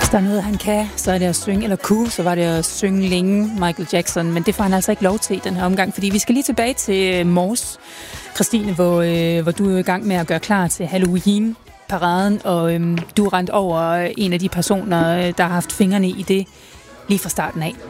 der er noget, han kan, så er det at synge, eller kunne, så var det at synge længe Michael Jackson, men det får han altså ikke lov til i den her omgang, fordi vi skal lige tilbage til Mors, Christine, hvor du er i gang med at gøre klar til Halloween-paraden, og du er rendt over en af de personer, der har haft fingrene i det lige fra starten af.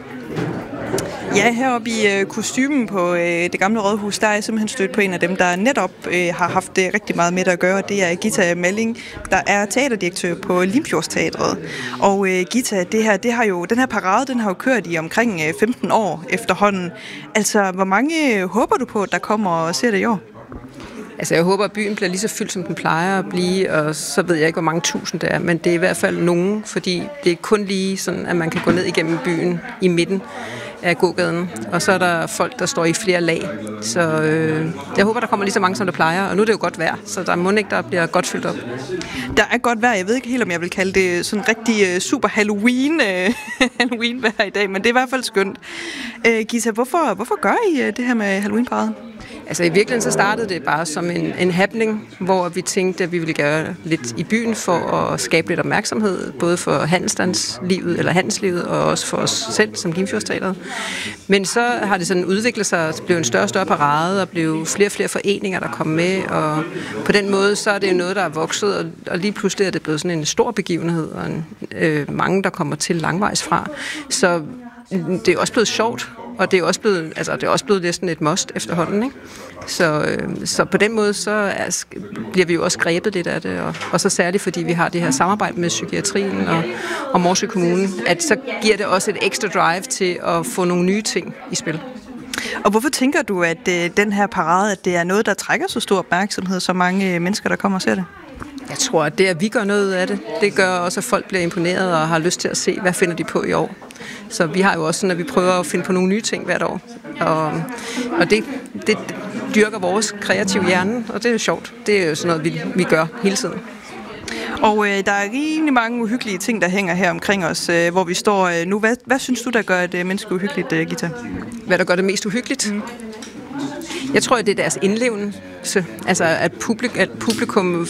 Ja, heroppe i kostymen på det gamle rådhus, der er jeg simpelthen stødt på en af dem, der netop har haft rigtig meget med det at gøre. Det er Gita Malling, der er teaterdirektør på Limfjordsteatret. Og Gita, den her parade, den har jo kørt i omkring 15 år efterhånden. Altså, hvor mange håber du på, der kommer og ser det i år? Altså, jeg håber, at byen bliver lige så fyldt, som den plejer at blive, og så ved jeg ikke, hvor mange tusind det er, men det er i hvert fald nogen, fordi det er kun lige sådan, at man kan gå ned igennem byen i midten af gågaden, og så er der folk, der står i flere lag. Så jeg håber, der kommer lige så mange, som der plejer, og nu er det jo godt vejr, så der må ikke, der bliver godt fyldt op. Der er godt vejr. Jeg ved ikke helt, om jeg vil kalde det sådan rigtig super Halloween-vejr i dag, men det er i hvert fald skønt. Gita, hvorfor gør I det her med Halloween-paraden? Altså i virkeligheden så startede det bare som en happening, hvor vi tænkte, at vi ville gøre lidt i byen for at skabe lidt opmærksomhed, både for handelslivet og også for os selv som Limfjordsteatret. Men så har det sådan udviklet sig, blev en større og større parade, og blev flere og flere foreninger, der kom med, og på den måde så er det jo noget, der er vokset, og lige pludselig er det blevet sådan en stor begivenhed, og mange, der kommer til langvejs fra. Så det er også blevet sjovt, og det er også blevet næsten et must efterhånden, ikke? Så på den måde så bliver vi jo også grebet lidt af det, og så særligt fordi vi har det her samarbejde med psykiatrien og Morsø Kommune, at så giver det også et ekstra drive til at få nogle nye ting i spil. Og hvorfor tænker du, at den her parade, at det er noget, der trækker så stor opmærksomhed, så mange mennesker, der kommer og ser det? Jeg tror, at det, at vi gør noget af det, det gør også, at folk bliver imponeret og har lyst til at se, hvad finder de på i år. Så vi har jo også sådan, at vi prøver at finde på nogle nye ting hvert år. Og det dyrker vores kreative hjerne, og det er jo sjovt. Det er jo sådan noget, vi gør hele tiden. Og der er rigtig mange uhyggelige ting, der hænger her omkring os, hvor vi står nu. Hvad synes du, der gør et menneske uhyggeligt, Gita? Hvad der gør det mest uhyggeligt? Jeg tror, det er deres indlevelse. Altså, at publikum